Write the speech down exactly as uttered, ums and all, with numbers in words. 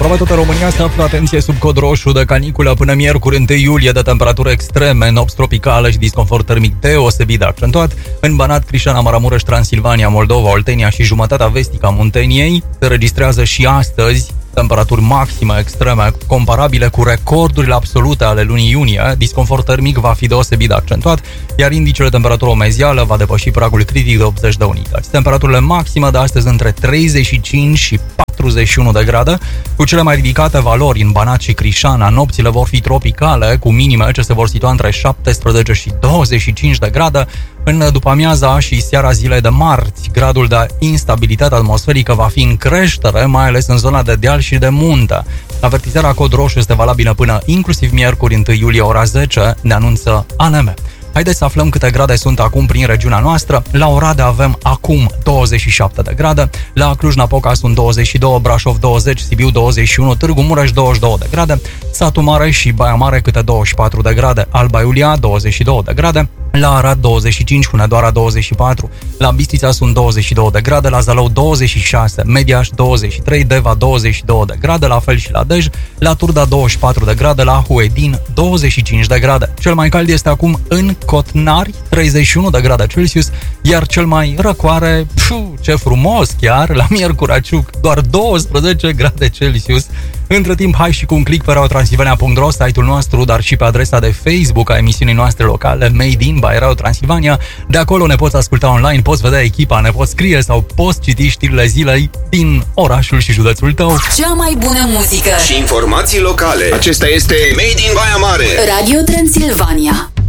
Aproape toată România se află, atenție, sub cod roșu de caniculă până miercuri întâi iulie, de temperaturi extreme, nopți tropicale și disconfort termic deosebit de accentuat. În Banat, Crișana, Maramureș, Transilvania, Moldova, Oltenia și jumătatea vestică a Munteniei se registrează și astăzi temperaturi maxime extreme, comparabile cu recordurile absolute ale lunii iunie. Disconfort termic va fi deosebit de accentuat, iar indicele temperatură omezială va depăși pragul critic de optzeci de unități. Temperaturile maxime de astăzi între treizeci și cinci și patruzeci și unu de grade, cu cele mai ridicate valori în Banat și Crișana. Nopțile vor fi tropicale, cu minime ce se vor situa între șaptesprezece și douăzeci și cinci de grade. În după-amiaza și seara zilei de marți, gradul de instabilitate atmosferică va fi în creștere, mai ales în zona de deal și de munte. Avertizarea cod roșu este valabilă până inclusiv miercuri întâi iulie ora zece, ne anunță A N M. Haideți să aflăm câte grade sunt acum prin regiunea noastră. La Oradea avem acum douăzeci și șapte de grade, la Cluj-Napoca sunt douăzeci și doi, Brașov douăzeci, Sibiu douăzeci și unu, Târgu Mureș douăzeci și două de grade, Satu Mare și Baia Mare câte douăzeci și patru de grade, Alba Iulia douăzeci și doi de grade, la Arad douăzeci și cinci, Hunedoara douăzeci și patru, la Bistrița sunt douăzeci și doi de grade, la Zalău douăzeci și șase, Mediaș douăzeci și trei, Deva douăzeci și doi de grade, la fel și la Dej, la Turda douăzeci și patru de grade, la Huedin douăzeci și cinci de grade. Cel mai cald este acum în Cotnari, treizeci și unu de grade Celsius, iar cel mai răcoare, pfu, ce frumos chiar, la Miercuraciuc, doar douăsprezece grade Celsius. Între timp, hai și cu un click pe radio transilvania punct ro, site-ul nostru, dar și pe adresa de Facebook a emisiunii noastre locale, Made in by Radio Transilvania. De acolo ne poți asculta online, poți vedea echipa, ne poți scrie sau poți citi știrile zilei din orașul și județul tău. Cea mai bună muzică și informații locale. Acesta este Made in Baia Mare, Radio Transilvania.